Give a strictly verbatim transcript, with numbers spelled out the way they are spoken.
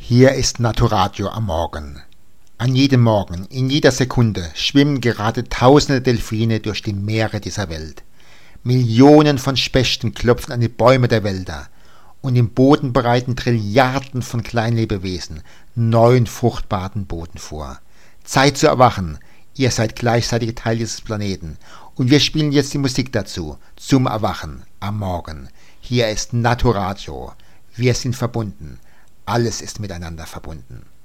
Hier ist Naturadio am Morgen. An jedem Morgen, in jeder Sekunde schwimmen gerade tausende Delfine durch die Meere dieser Welt. Millionen von Spechten klopfen an die Bäume der Wälder. Und im Boden bereiten Trilliarden von Kleinlebewesen neuen fruchtbaren Boden vor. Zeit zu erwachen. Ihr seid gleichzeitig Teil dieses Planeten. Und wir spielen jetzt die Musik dazu. Zum Erwachen am Morgen. Hier ist Naturadio. Wir sind verbunden. Alles ist miteinander verbunden.